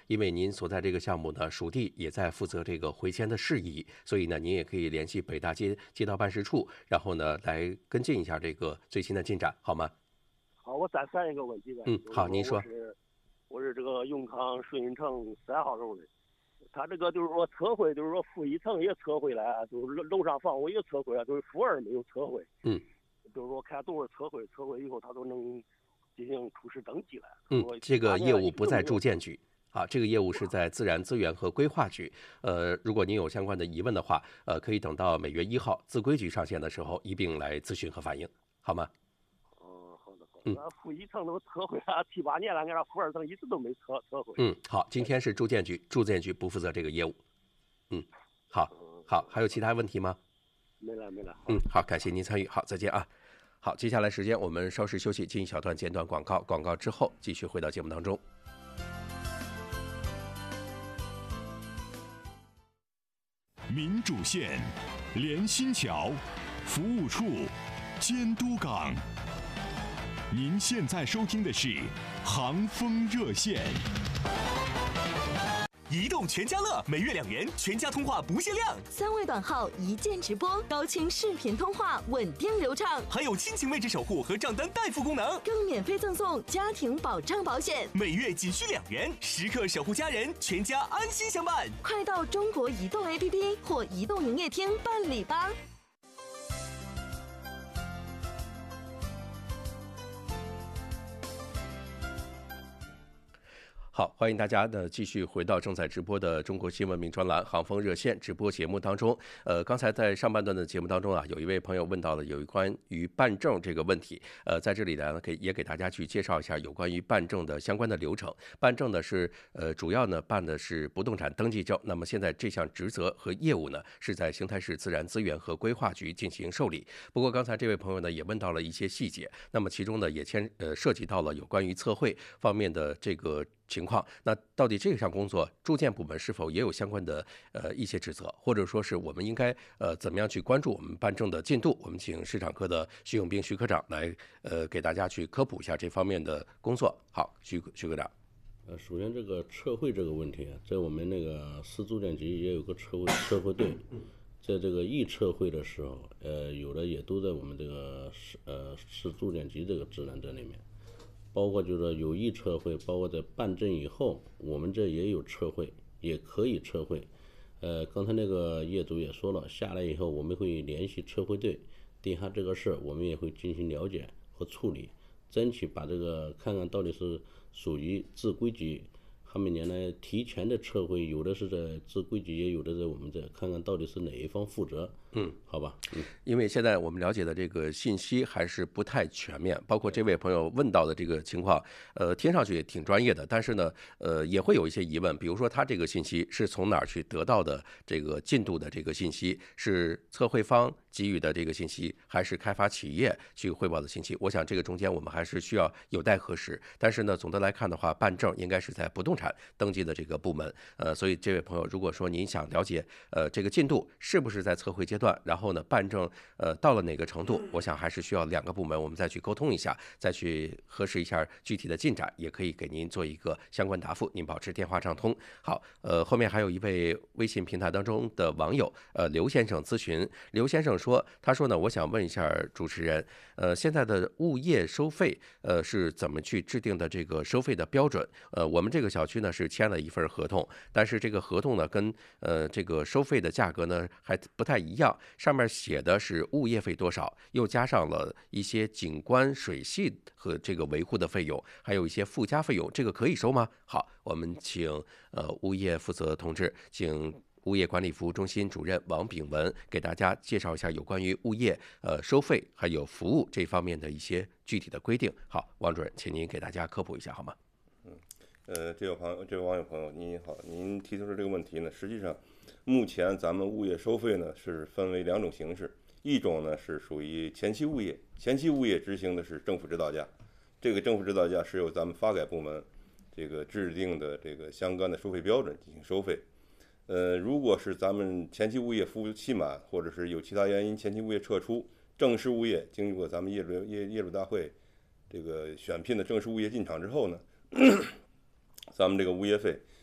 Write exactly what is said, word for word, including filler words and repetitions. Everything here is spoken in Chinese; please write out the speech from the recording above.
因为您所在这个项目呢，属地也在负责这个回迁的事宜，所以呢，您也可以联系北大街街道办事处，然后呢来跟进一下这个最新的进展，好吗？ 好，我再三一个问题呗。 嗯，好，您说。 我是我是这个永康顺运城三号楼的，他这个就是说测绘，就是说负一层也测绘了，就是楼上房屋也测绘了，就是负二没有测绘。 嗯， 就是说看多少测绘，测绘以后他都能进行初始登记了。 嗯，这个业务不在住建局。啊，这个业务是在自然资源和规划局。呃，如果您有相关的疑问的话，呃，可以等到每月一号自规局上线的时候一并来咨询和反映，好吗？ 哦，好的好的。嗯，负一层都测绘了七八年了，俺这负二层一直都没测测绘。 嗯，好，今天是住建局，住建局不负责这个业务。嗯，好，好，还有其他问题吗？ 没了没了。 嗯，好，感谢您参与，好，再见啊。好，接下来时间我们稍事休息，进一小段简短广告，广告之后继续回到节目当中。 民主线、连心桥、服务处、监督岗。您现在收听的是航风热线。 移动全家乐每月两元，全家通话不限量， 三位短号一键直播，高清视频通话稳定流畅， 还有亲情位置守护和账单代付功能， 更免费赠送家庭保障保险， 每月仅需两元，时刻守护家人，全家安心相伴。 快到中国移动 A P P 或移动营业厅办理吧。 好，欢迎大家呢继续回到正在直播的中国新闻名专栏航风热线直播节目当中。呃，刚才在上半段的节目当中啊，有一位朋友问到了有关于办证这个问题。呃，在这里呢，给也给大家去介绍一下有关于办证的相关的流程。办证呢是呃主要呢办的是不动产登记证，那么现在这项职责和业务呢是在邢台市自然资源和规划局进行受理。不过刚才这位朋友呢也问到了一些细节，那么其中呢也牵呃涉及到了有关于测绘方面的这个情况，那到底这项工作住建部门是否也有相关的呃一些职责，或者说是我们应该呃怎么样去关注我们办证的进度？我们请市场科的徐永兵徐科长来呃给大家去科普一下这方面的工作。好，徐徐科长。 呃，首先这个测绘这个问题啊，在我们那个市住建局也有个测绘测绘队，在这个预测绘的时候，呃，有的也都在我们这个市呃市住建局这个职能这里面。包括就是说有意测绘，包括在办证以后，我们这也有测绘，也可以测绘。呃，刚才那个业主也说了，下来以后我们会联系测绘队，定下这个事，我们也会进行了解和处理，争取把这个看看到底是属于自规局。他们年来提前的测绘，有的是在自规局，也有的在我们这，看看到底是哪一方负责。 嗯， 好吧。嗯， 因为现在我们了解的这个信息还是不太全面，包括这位朋友问到的这个情况，呃，听上去也挺专业的，但是呢，呃，也会有一些疑问，比如说他这个信息是从哪儿去得到的？这个进度的这个信息是测绘方给予的这个信息，还是开发企业去汇报的信息？我想这个中间我们还是需要有待核实。但是呢，总的来看的话，办证应该是在不动产登记的这个部门，呃，所以这位朋友，如果说您想了解，呃，这个进度是不是在测绘阶段，然后呢，办证呃到了哪个程度，我想还是需要两个部门我们再去沟通一下，再去核实一下具体的进展，也可以给您做一个相关答复，您保持电话畅通。好，呃，后面还有一位微信平台当中的网友，呃，刘先生咨询，刘先生说，他说呢，我想问一下主持人，呃，现在的物业收费，呃，是怎么去制定的这个收费的标准？呃，我们这个小区呢是签了一份合同，但是这个合同呢跟呃这个收费的价格呢还不太一样，上面写的是物业费多少，又加上了一些景观水系和这个维护的费用，还有一些附加费用，这个可以收吗？好，我们请呃物业负责同志，请物业管理服务中心主任王炳文给大家介绍一下有关于物业呃收费还有服务这方面的一些具体的规定。好，王主任，请您给大家科普一下好吗？ 嗯，呃，这位朋友，这位网友朋友，您好，您提出的这个问题呢，实际上，目前咱们物业收费呢是分为两种形式，一种呢是属于前期物业，前期物业执行的是政府指导价，这个政府指导价是由咱们发改部门这个制定的这个相关的收费标准进行收费。呃，如果是咱们前期物业服务期满，或者是有其他原因前期物业撤出，正式物业经过咱们业主业业主大会这个选聘的正式物业进场之后呢，咱们这个物业费